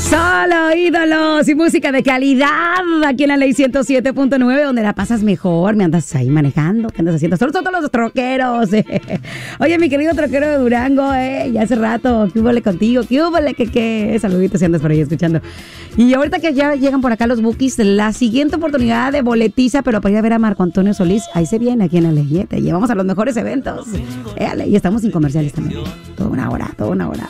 Solo ídolos y música de calidad aquí en la Ley 107.9, donde la pasas mejor. Me andas ahí manejando. ¿Qué andas haciendo? Solo son todos los troqueros. Oye, mi querido troquero de Durango, ya hace rato. ¿Qué hubo contigo? ¿Qué hubo? ¿Qué? Saluditos si andas por ahí escuchando. Y ahorita que ya llegan por acá los Bukis, la siguiente oportunidad de boletiza, pero para ir a ver a Marco Antonio Solís, ahí se viene aquí en la Ley. Te llevamos a los mejores eventos. Y estamos sin comerciales también. Toda una hora.